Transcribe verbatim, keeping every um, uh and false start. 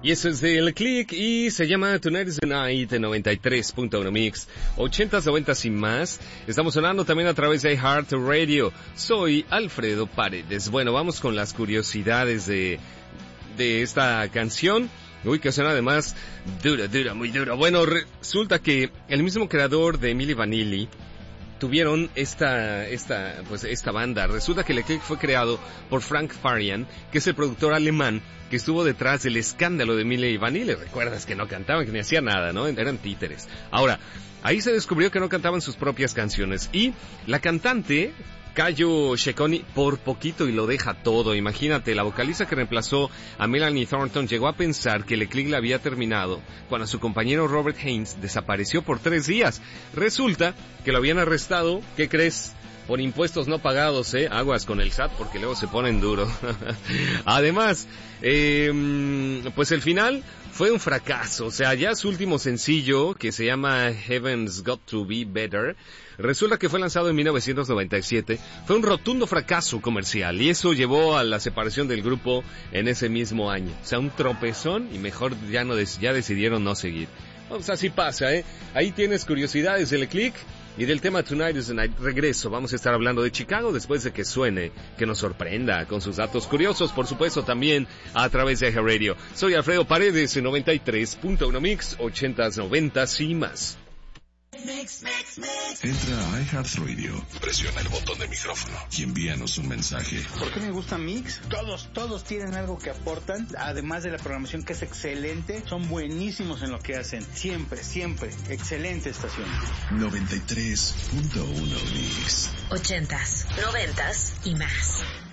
Y eso es de El Click y se llama Tonight is the Night de noventa y tres punto uno Mix, ochentas, noventas y más. Estamos sonando también a través de Heart Radio. Soy Alfredo Paredes. Bueno, vamos con las curiosidades de, de esta canción. Uy, que suena además dura, dura, muy dura. Bueno, resulta que el mismo creador de Milli Vanilli tuvieron esta, esta, pues esta banda. Resulta que El Click fue creado por Frank Farian, que es el productor alemán que estuvo detrás del escándalo de Milli Vanilli. Recuerdas que no cantaban, que ni hacían nada, ¿no? Eran títeres. Ahora, ahí se descubrió que no cantaban sus propias canciones y la cantante Kayo Shekoni por poquito y lo deja todo. Imagínate, la vocalista que reemplazó a Melanie Thornton llegó a pensar que el Click la había terminado cuando su compañero Robert Haynes desapareció por tres días. Resulta que lo habían arrestado, ¿qué crees? Por impuestos no pagados, ¿eh? Aguas con el S A T porque luego se ponen duro. Además, eh, pues el final fue un fracaso. O sea, ya su último sencillo, que se llama Heaven's Got to Be Better, resulta que fue lanzado en mil novecientos noventa y siete. Fue un rotundo fracaso comercial y eso llevó a la separación del grupo en ese mismo año. O sea, un tropezón y mejor ya no ya decidieron no seguir. Pues así pasa, ¿eh? Ahí tienes curiosidades del Click y del tema Tonight is the Night. Regreso, vamos a estar hablando de Chicago después de que suene, que nos sorprenda con sus datos curiosos, por supuesto también a través de Eje Radio. Soy Alfredo Paredes en noventa y tres punto uno Mix, ochentas, noventas y más. Mix, mix, mix. Entra a iHeartRadio, presiona el botón de micrófono y envíanos un mensaje. ¿Por qué me gusta Mix? Todos, todos tienen algo que aportan, además de la programación que es excelente, son buenísimos en lo que hacen. Siempre, siempre, excelente estación. noventa y tres punto uno Mix. Ochentas, noventas y más.